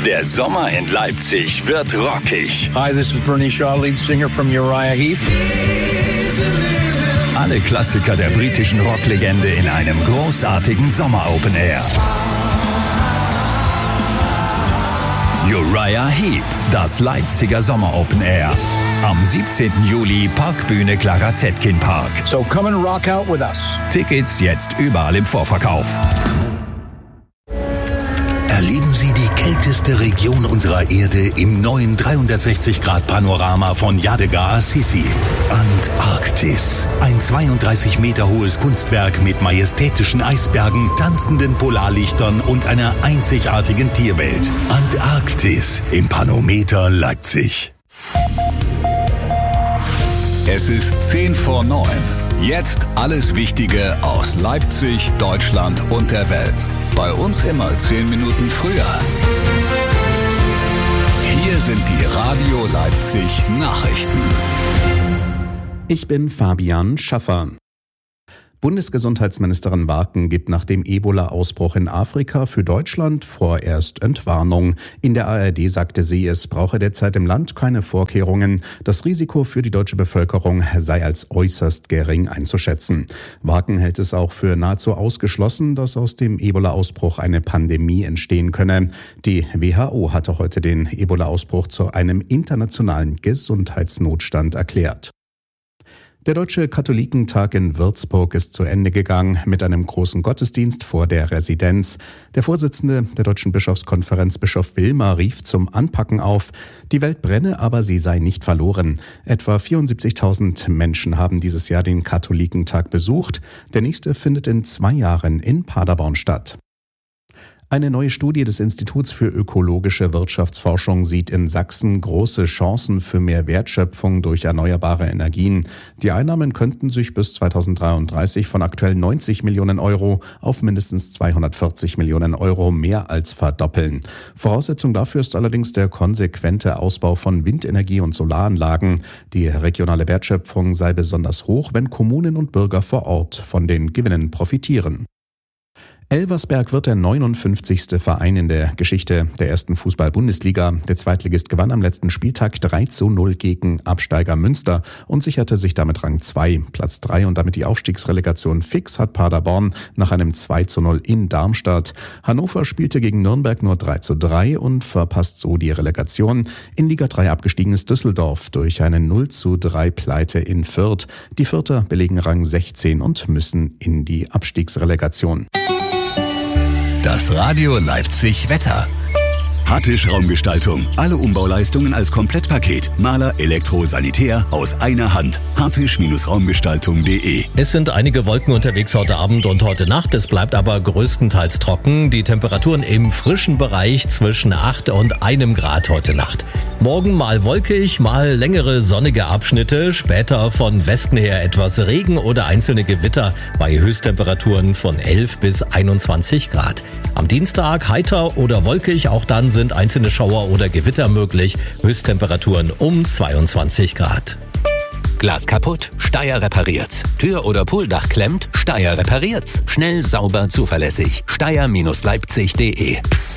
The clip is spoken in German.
Der Sommer in Leipzig wird rockig. Hi, this is Bernie Shaw, lead singer from Uriah Heep. Alle Klassiker der britischen Rocklegende in einem großartigen Sommer-Open Air. Uriah Heep, das Leipziger Sommer-Open Air. Am 17. Juli Parkbühne Clara Zetkin Park. So come and rock out with us. Tickets jetzt überall im Vorverkauf. Erleben Sie die kälteste Region unserer Erde im neuen 360-Grad-Panorama von Yadega Assisi. Antarktis. Ein 32 Meter hohes Kunstwerk mit majestätischen Eisbergen, tanzenden Polarlichtern und einer einzigartigen Tierwelt. Antarktis im Panometer Leipzig. Es ist 10 vor 9. Jetzt alles Wichtige aus Leipzig, Deutschland und der Welt. Bei uns immer 10 Minuten früher. Hier sind die Radio Leipzig Nachrichten. Ich bin Fabian Schaffer. Bundesgesundheitsministerin Warken gibt nach dem Ebola-Ausbruch in Afrika für Deutschland vorerst Entwarnung. In der ARD sagte sie, es brauche derzeit im Land keine Vorkehrungen. Das Risiko für die deutsche Bevölkerung sei als äußerst gering einzuschätzen. Warken hält es auch für nahezu ausgeschlossen, dass aus dem Ebola-Ausbruch eine Pandemie entstehen könne. Die WHO hatte heute den Ebola-Ausbruch zu einem internationalen Gesundheitsnotstand erklärt. Der Deutsche Katholikentag in Würzburg ist zu Ende gegangen mit einem großen Gottesdienst vor der Residenz. Der Vorsitzende der Deutschen Bischofskonferenz, Bischof Wilmer, rief zum Anpacken auf. Die Welt brenne, aber sie sei nicht verloren. Etwa 74.000 Menschen haben dieses Jahr den Katholikentag besucht. Der nächste findet in 2 Jahren in Paderborn statt. Eine neue Studie des Instituts für ökologische Wirtschaftsforschung sieht in Sachsen große Chancen für mehr Wertschöpfung durch erneuerbare Energien. Die Einnahmen könnten sich bis 2033 von aktuell 90 Millionen Euro auf mindestens 240 Millionen Euro mehr als verdoppeln. Voraussetzung dafür ist allerdings der konsequente Ausbau von Windenergie und Solaranlagen. Die regionale Wertschöpfung sei besonders hoch, wenn Kommunen und Bürger vor Ort von den Gewinnen profitieren. Elversberg wird der 59. Verein in der Geschichte der ersten Fußball-Bundesliga. Der Zweitligist gewann am letzten Spieltag 3:0 gegen Absteiger Münster und sicherte sich damit Rang 2. Platz 3 und damit die Aufstiegsrelegation fix hat Paderborn nach einem 2:0 in Darmstadt. Hannover spielte gegen Nürnberg nur 3:3 und verpasst so die Relegation. In Liga 3 abgestiegen ist Düsseldorf durch eine 0:3 Pleite in Fürth. Die Fürther belegen Rang 16 und müssen in die Abstiegsrelegation. Das Radio Leipzig Wetter. Hattisch Raumgestaltung. Alle Umbauleistungen als Komplettpaket. Maler, Elektro, Sanitär aus einer Hand. hattisch-raumgestaltung.de. Es sind einige Wolken unterwegs heute Abend und heute Nacht. Es bleibt aber größtenteils trocken. Die Temperaturen im frischen Bereich zwischen 8 und 1 Grad heute Nacht. Morgen mal wolkig, mal längere sonnige Abschnitte. Später von Westen her etwas Regen oder einzelne Gewitter bei Höchsttemperaturen von 11 bis 21 Grad. Am Dienstag heiter oder wolkig, auch dann sind einzelne Schauer oder Gewitter möglich. Höchsttemperaturen um 22 Grad. Glas kaputt? Steyr repariert's. Tür oder Pooldach klemmt? Steyr repariert's. Schnell, sauber, zuverlässig. Steyr-Leipzig.de